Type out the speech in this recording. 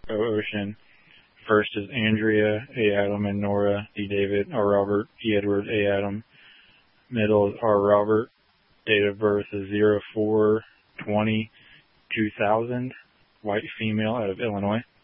Ocean. First is Andrea A. Adam and Nora D. David R. Robert E. Edward A. Adam. Middle is R. Robert. Date of birth is 04/20/2000. White female out of Illinois.